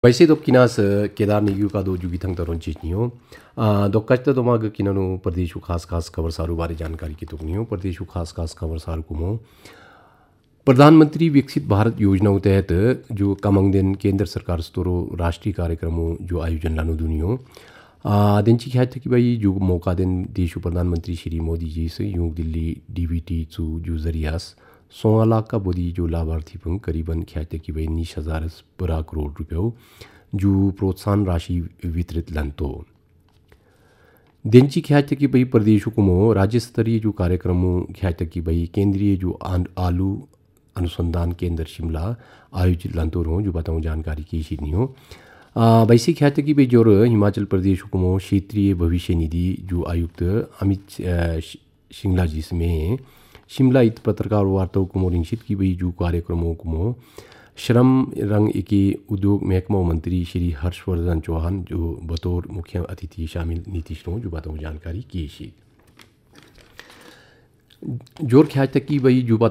वैसे तो किनास केदार निगु का दो जुगी थंग तरों चीज नहीं हो दो कच्चे तो माग किनानो प्रदेशु खास खास खबर सारू बारे जानकारी की तो नहीं हो प्रदेशु खास खास खबर सारू कुमो प्रधानमंत्री विकसित भारत योजना के तहत जो कामंगदेन केंद्र सरकार स्तरो राष्ट्रीय कार्यक्रमों जो आयोजन लानो दुनियो देंची ख्यात कि भाई जो मौका देन देशु प्रधानमंत्री श्री मोदी जी से यूं दिल्ली डीबीटी चु जो जरियास 16 लाख का बोदी जो लाभार्थी पंग करीबन ख्यात कि भाई 19,000 बड़ा करोड़ रुपये जो प्रोत्साहन राशि वितरित लंतो देंची ख्यात कि भाई प्रदेश को राज्य स्तरीय जो कार्यक्रमों ख्यात कि भाई केंद्रीय जो आलू अनुसंधान केंद्र शिमला आयोजित लंतो रहो जो बताऊँ जानकारी की इसी नहीं हो वैसे ख्यात कि भाई जो हिमाचल प्रदेश को क्षेत्रीय भविष्य निधि जो आयुक्त अमित सिंगला जी में शिमला इत पत्रकार वार्ता को रिंगसित की भाई जो कार्यक्रमों को श्रम रंग एके उद्योग महकमा मंत्री श्री हर्षवर्धन चौहान जो बतौर मुख्य अतिथि शामिल नीतीश जो बताऊँ जानकारी की जोर ख्यात कि भाई जो